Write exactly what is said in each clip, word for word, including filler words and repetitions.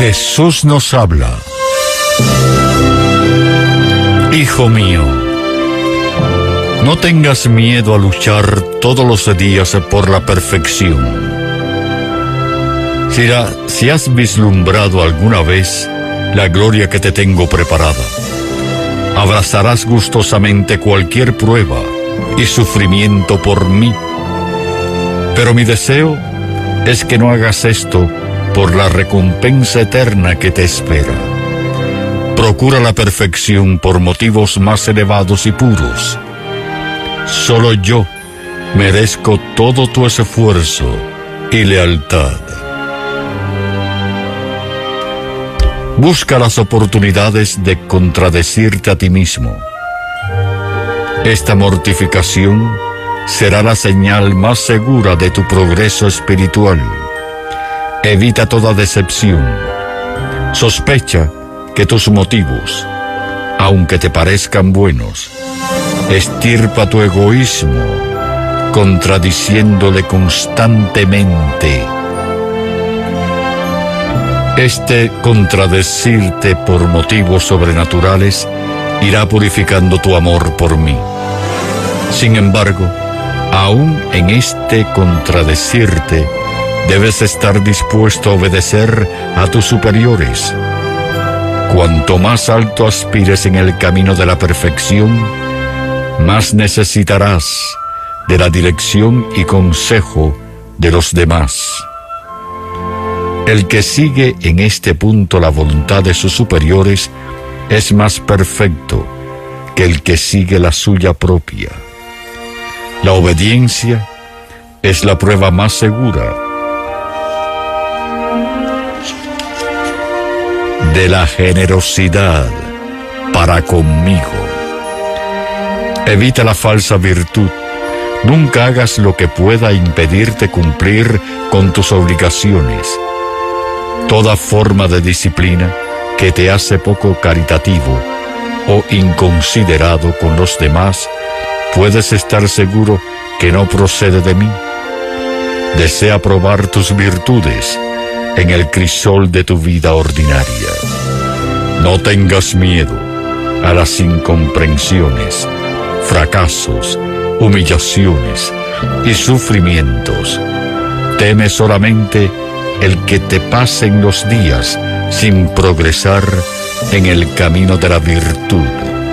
Jesús nos habla. Hijo mío, no tengas miedo a luchar todos los días por la perfección. Si, la, si has vislumbrado alguna vez la gloria que te tengo preparada, abrazarás gustosamente cualquier prueba y sufrimiento por mí. Pero mi deseo es que no hagas esto por la recompensa eterna que te espera. Procura la perfección por motivos más elevados y puros. Solo yo merezco todo tu esfuerzo y lealtad. Busca las oportunidades de contradecirte a ti mismo. Esta mortificación será la señal más segura de tu progreso espiritual. Evita toda decepción. Sospecha que tus motivos, aunque te parezcan buenos, estirpa tu egoísmo, contradiciéndole constantemente. Este contradecirte por motivos sobrenaturales irá purificando tu amor por mí. Sin embargo, aún en este contradecirte, debes estar dispuesto a obedecer a tus superiores. Cuanto más alto aspires en el camino de la perfección, más necesitarás de la dirección y consejo de los demás. El que sigue en este punto la voluntad de sus superiores es más perfecto que el que sigue la suya propia. La obediencia es la prueba más segura de la generosidad para conmigo. Evita la falsa virtud. Nunca hagas lo que pueda impedirte cumplir con tus obligaciones. Toda forma de disciplina que te hace poco caritativo o inconsiderado con los demás, puedes estar seguro que no procede de mí. Desea probar tus virtudes en el crisol de tu vida ordinaria. No tengas miedo a las incomprensiones, fracasos, humillaciones y sufrimientos. Teme solamente el que te pasen los días sin progresar en el camino de la virtud.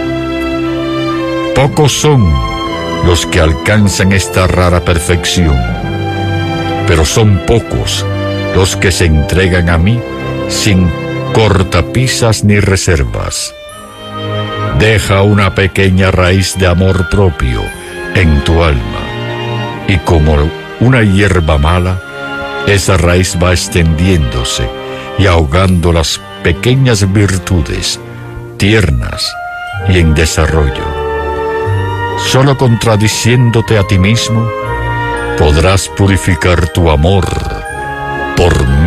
Pocos son los que alcanzan esta rara perfección, pero son pocos los que se entregan a mí sin cortapisas ni reservas. Deja una pequeña raíz de amor propio en tu alma, y como una hierba mala, esa raíz va extendiéndose y ahogando las pequeñas virtudes, tiernas y en desarrollo. Solo contradiciéndote a ti mismo, podrás purificar tu amor por mí.